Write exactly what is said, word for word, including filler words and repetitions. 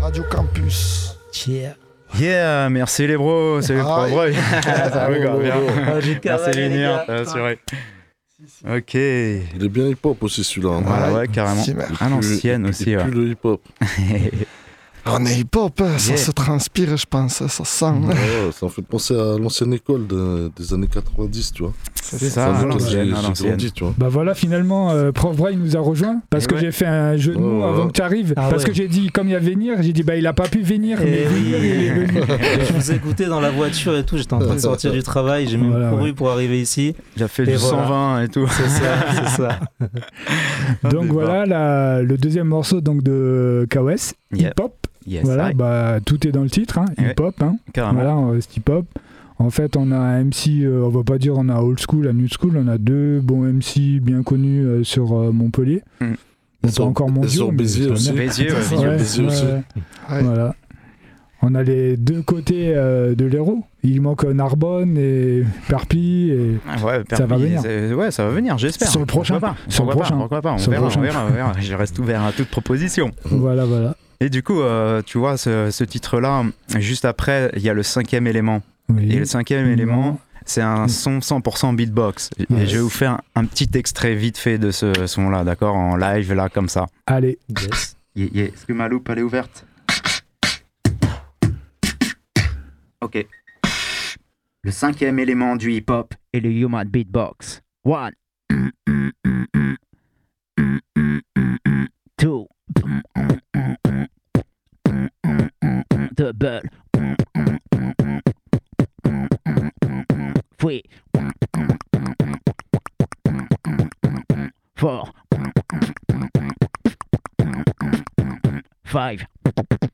Radio Campus. Yeah. Yeah, merci les bros, c'est les Ah, pro ça va grave bien. Ah, j'ai Merci cavalé, les les nerds, gars. t'as assuré. Ok. Il est bien hip-hop aussi celui-là. Hein. Voilà, ouais, carrément. Si, merde. À l'ancienne Et aussi, puis ouais. le hip-hop. On est hip-hop, hein, ça Yeah. se transpire, je pense, ça sent. Ouais, ça me fait penser à l'ancienne école de- des années quatre-vingt-dix, tu vois. C'est ça, Enfin, à moi, l'ancienne, j'ai- à j'ai l'ancienne. grandi, tu vois. Bah voilà, finalement, euh, Prof Bray nous a rejoint parce Et que ouais. j'ai fait un jeu de mots Ouais, avant ouais. que tu arrives. Ah parce ouais. que j'ai dit, comme il y a venir, j'ai dit, bah il a pas pu venir, mais Eh venir, oui. il est venu. Je vous écoutais dans la voiture et tout, j'étais en train de sortir du travail, j'ai même Voilà, couru ouais. pour arriver ici. J'ai fait Et du voilà. cent vingt et tout. C'est ça, c'est ça. Donc mais voilà, la- le deuxième morceau donc, de K O S, Yeah. hip-hop. Yes, Voilà, ouais, bah, tout est dans le titre, hein, Ouais. hip-hop. Hein. carrément. Voilà, on reste hip-hop. En fait, on a un M C, euh, on va pas dire on a old school, un new school, on a deux bons M C bien connus euh, sur euh, Montpellier. Mm. Bon, Et pas sur- encore et mondiaux, sur mais Béziers ça va aussi. bien. Béziers, ouais, Ouais, Béziers aussi. ouais, Ouais. Voilà. On a les deux côtés euh, de l'héros. Il manque Narbonne et Perpy. Et... Ouais, Ça va Perpignan, venir. c'est- Ouais, ça va venir, j'espère. Sur le prochain. Pourquoi pas, Sur le pourquoi pas, prochain. pourquoi pas, on Sur le verra, on prochain. verra, on verra. Je reste ouvert à toute proposition. Voilà, voilà. Et du coup, euh, tu vois, ce, ce titre-là, juste après, il y a le cinquième élément. Oui. Et le cinquième élément, c'est un Mm. son cent pour cent beatbox. Et Yes. je vais vous faire un, un petit extrait vite fait de ce son-là, d'accord, en live, là, comme ça. Allez. Yes. Yeah, yeah. Est-ce que ma loupe, elle est ouverte? Ok. Le cinquième élément du hip-hop est le human beatbox. One. Two. Double. Three. Four. Five.